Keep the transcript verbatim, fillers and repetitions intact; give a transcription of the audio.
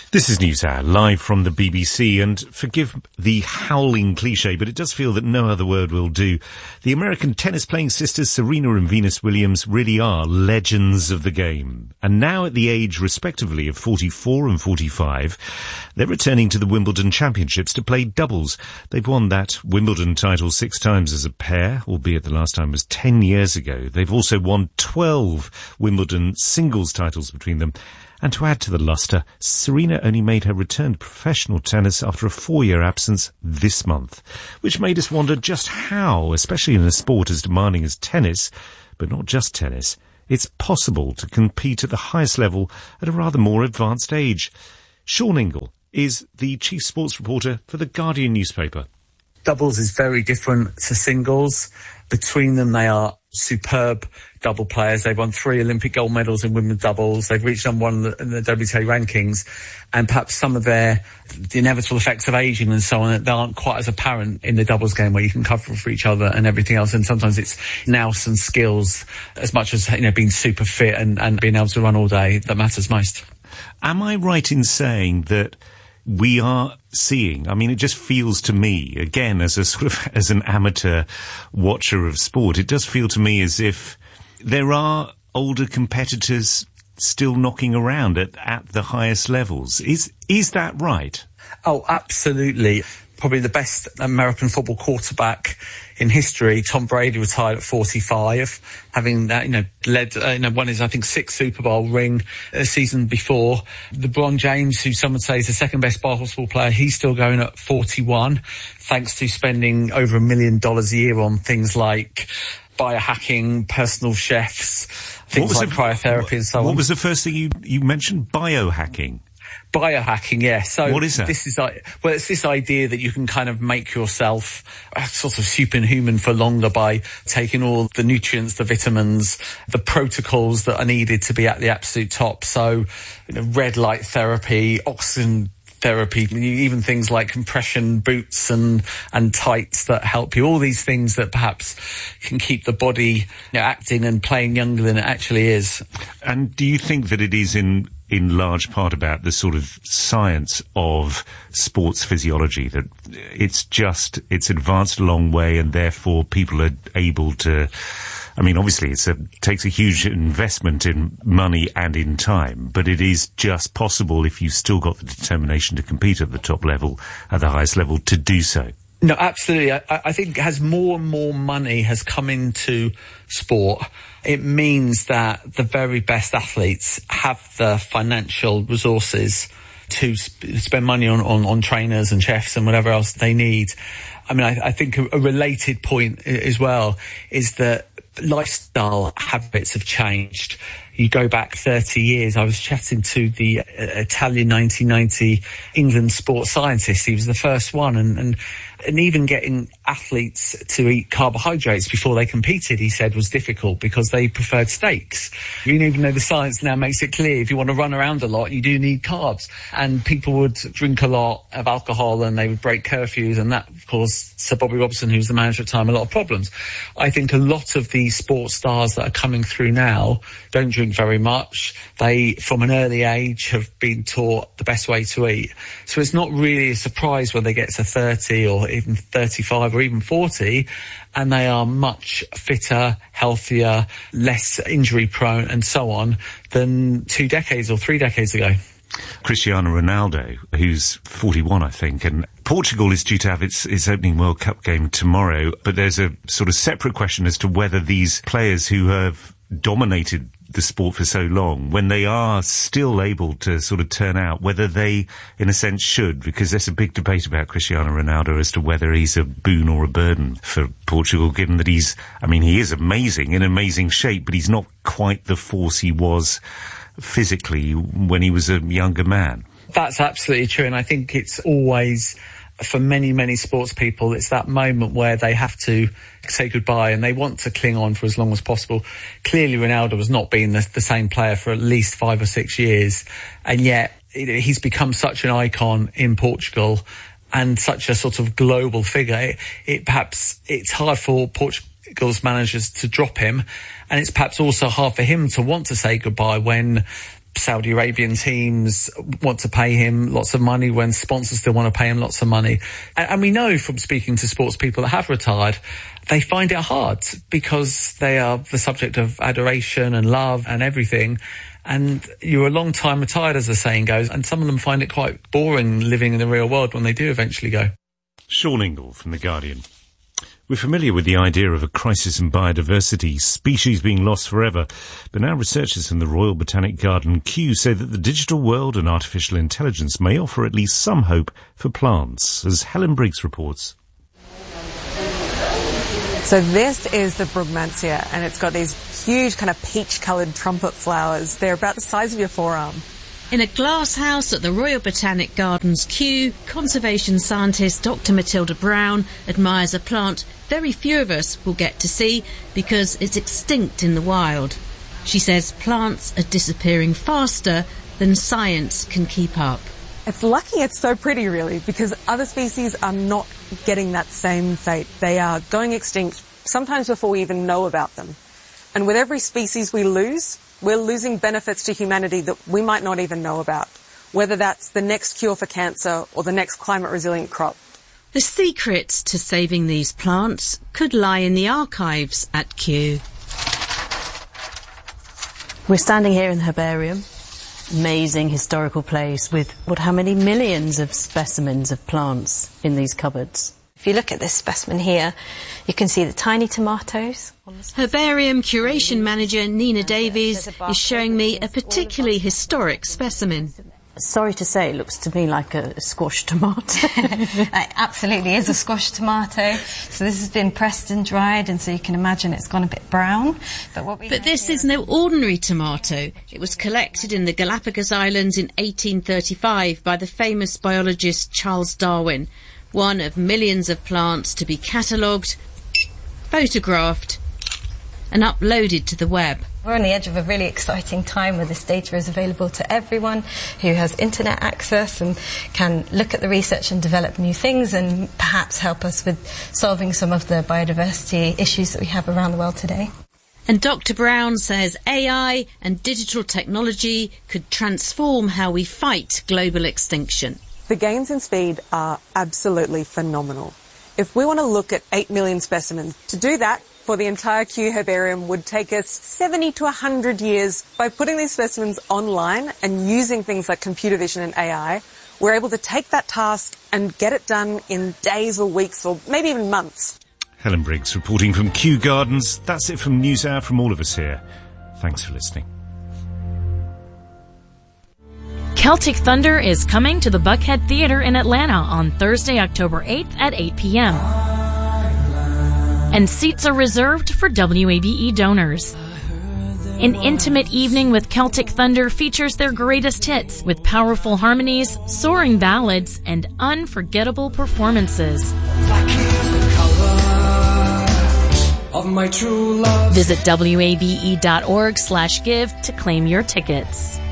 This is NewsHour, live from the B B C, and forgive the howling cliche, but it does feel that no other word will do. The American tennis-playing sisters Serena and Venus Williams really are legends of the game. And now at the age, respectively, of forty-four and forty-five, they're returning to the Wimbledon Championships to play doubles. They've won that Wimbledon title six times as a pair, albeit the last time was ten years ago. They've also won twelve Wimbledon singles titles between them. And to add to the lustre, Serena only made her return to professional tennis after a four-year absence this month, which made us wonder just how, especially in a sport as demanding as tennis, but not just tennis, it's possible to compete at the highest level at a rather more advanced age. Sean Ingle is the chief sports reporter for The Guardian newspaper. Doubles is very different to singles. Between them, they are superb double players. They've won three Olympic gold medals in women's doubles. They've reached number one in the, in the W T A rankings. And perhaps some of their the inevitable effects of aging and so on, they aren't quite as apparent in the doubles game where you can cover for each other and everything else. And sometimes it's nous and skills as much as, you know, being super fit and, and being able to run all day that matters most. Am I right in saying that we are seeing, I mean, it just feels to me, again, as a sort of, as an amateur watcher of sport, it does feel to me as if there are older competitors still knocking around at, at the highest levels. Is, is that right? Oh, absolutely. Probably the best American football quarterback in history, Tom Brady, retired at forty-five, having that, you know, led, uh, you know, won his, I think, sixth Super Bowl ring a season before. LeBron James, who some would say is the second best basketball player, he's still going at forty-one, thanks to spending over a million dollars a year on things like biohacking, personal chefs, things like the, cryotherapy and so what on. What was the first thing you, you mentioned? Biohacking? Biohacking, yeah. So what is that? This is like, well, it's this idea that you can kind of make yourself sort of superhuman for longer by taking all the nutrients, the vitamins, the protocols that are needed to be at the absolute top. So, you know, red light therapy, oxygen therapy, even things like compression boots and, and tights that help you. All these things that perhaps can keep the body, you know, acting and playing younger than it actually is. And do you think that it is in in large part about the sort of science of sports physiology, that it's just, it's advanced a long way and therefore people are able to, I mean, obviously it's a, takes a huge investment in money and in time, but it is just possible if you've still got the determination to compete at the top level, at the highest level, to do so. No, absolutely. I, I think as more and more money has come into sport, it means that the very best athletes have the financial resources to sp- spend money on, on, on trainers and chefs and whatever else they need. I mean, I, I think a, a related point as well is that lifestyle habits have changed. You go back thirty years, I was chatting to the uh, Italian nineteen ninety England sports scientist. He was the first one, and, and and even getting athletes to eat carbohydrates before they competed, he said, was difficult because they preferred steaks. Even though the science now makes it clear if you want to run around a lot, you do need carbs. And people would drink a lot of alcohol and they would break curfews, and that caused Sir Bobby Robson, who was the manager at the time, a lot of problems. I think a lot of these sports stars that are coming through now don't drink very much. They, from an early age, have been taught the best way to eat. So it's not really a surprise when they get to thirty or even thirty-five or even forty, and they are much fitter, healthier, less injury prone and so on than two decades or three decades ago. Cristiano Ronaldo, who's forty-one, I think, and Portugal is due to have its, its opening World Cup game tomorrow, but there's a sort of separate question as to whether these players who have dominated the sport for so long, when they are still able to sort of turn out, whether they, in a sense, should, because there's a big debate about Cristiano Ronaldo as to whether he's a boon or a burden for Portugal, given that he's, I mean, he is amazing, in amazing shape, but he's not quite the force he was physically when he was a younger man. That's absolutely true, and I think it's always, for many, many sports people, it's that moment where they have to say goodbye and they want to cling on for as long as possible. Clearly, Ronaldo has not been the, the same player for at least five or six years, and yet it, he's become such an icon in Portugal and such a sort of global figure. It, it perhaps it's hard for Portugal's managers to drop him, and it's perhaps also hard for him to want to say goodbye when Saudi Arabian teams want to pay him lots of money when sponsors still want to pay him lots of money. And, and we know from speaking to sports people that have retired, they find it hard because they are the subject of adoration and love and everything. And you're a long time retired, as the saying goes, and some of them find it quite boring living in the real world when they do eventually go. Sean Ingle from The Guardian. We're familiar with the idea of a crisis in biodiversity, species being lost forever, but now researchers from the Royal Botanic Garden Kew say that the digital world and artificial intelligence may offer at least some hope for plants, as Helen Briggs reports. So this is the Brugmansia, and it's got these huge kind of peach-coloured trumpet flowers. They're about the size of your forearm. In a glass house at the Royal Botanic Gardens Kew, conservation scientist Doctor Matilda Brown admires a plant very few of us will get to see because it's extinct in the wild. She says plants are disappearing faster than science can keep up. It's lucky it's so pretty, really, because other species are not getting that same fate. They are going extinct sometimes before we even know about them. And with every species we lose, we're losing benefits to humanity that we might not even know about, whether that's the next cure for cancer or the next climate-resilient crop. The secrets to saving these plants could lie in the archives at Kew. We're standing here in the herbarium. Amazing historical place with, what, how many millions of specimens of plants in these cupboards? If you look at this specimen here, you can see the tiny tomatoes. Herbarium curation manager Nina Davies is showing me a particularly historic specimen. Sorry to say, it looks to me like a squash tomato. It absolutely is a squash tomato. So this has been pressed and dried, and so you can imagine it's gone a bit brown. But, what we but this is no ordinary tomato. It was collected in the Galapagos Islands in eighteen thirty-five by the famous biologist Charles Darwin. One of millions of plants to be catalogued, photographed and uploaded to the web. We're on the edge of a really exciting time where this data is available to everyone who has internet access and can look at the research and develop new things and perhaps help us with solving some of the biodiversity issues that we have around the world today. And Doctor Brown says A I and digital technology could transform how we fight global extinction. The gains in speed are absolutely phenomenal. If we want to look at eight million specimens, to do that for the entire Kew herbarium would take us seventy to one hundred years. By putting these specimens online and using things like computer vision and A I, we're able to take that task and get it done in days or weeks or maybe even months. Helen Briggs reporting from Kew Gardens. That's it from NewsHour from all of us here. Thanks for listening. Celtic Thunder is coming to the Buckhead Theatre in Atlanta on Thursday, October eighth at eight p.m. And seats are reserved for W A B E donors. An intimate evening with Celtic Thunder features their greatest hits with powerful harmonies, soaring ballads, and unforgettable performances. Visit W A B E dot org slash give to claim your tickets.